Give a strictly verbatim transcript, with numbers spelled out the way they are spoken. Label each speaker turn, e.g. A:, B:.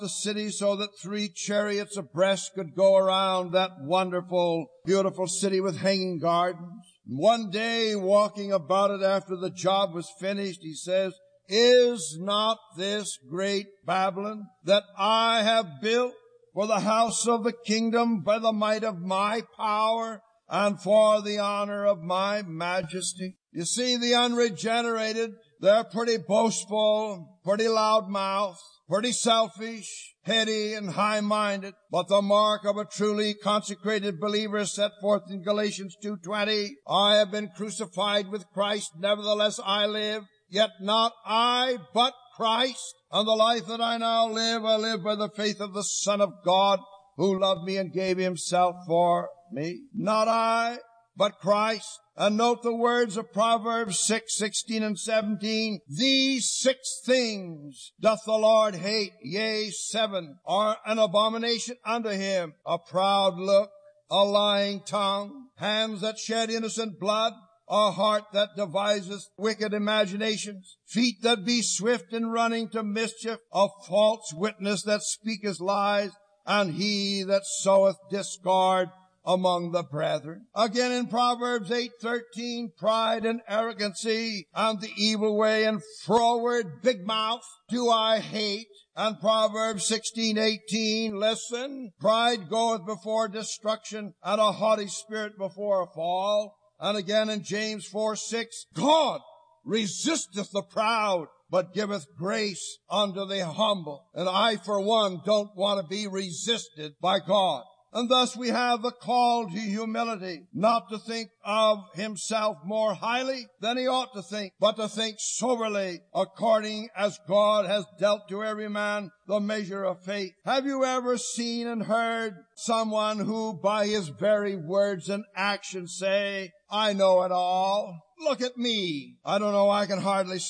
A: the city so that three chariots abreast could go around that wonderful, beautiful city with hanging gardens. One day, walking about it after the job was finished, he says, "Is not this great Babylon that I have built for the house of the kingdom by the might of my power and for the honor of my majesty?" You see, the unregenerated, they're pretty boastful, pretty loudmouthed, pretty selfish, heady, and high-minded. But the mark of a truly consecrated believer is set forth in Galatians two twenty. "I have been crucified with Christ, nevertheless I live. Yet not I, but Christ. And the life that I now live, I live by the faith of the Son of God, who loved me and gave himself for me." Not I, but Christ. And note the words of Proverbs six sixteen and seventeen. "These six things doth the Lord hate, yea, seven are an abomination unto him: a proud look, a lying tongue, hands that shed innocent blood, a heart that deviseth wicked imaginations, feet that be swift in running to mischief, a false witness that speaketh lies, and he that soweth discord among the brethren." Again in Proverbs eight thirteen, "Pride and arrogancy and the evil way and froward big mouth do I hate." And Proverbs sixteen eighteen, listen, "Pride goeth before destruction, and a haughty spirit before a fall." And again in James four six, "God resisteth the proud, but giveth grace unto the humble." And I, for one, don't want to be resisted by God. And thus we have the call to humility, not to think of himself more highly than he ought to think, but to think soberly, according as God has dealt to every man the measure of faith. Have you ever seen and heard someone who by his very words and actions say, "I know it all. Look at me. I don't know, I can hardly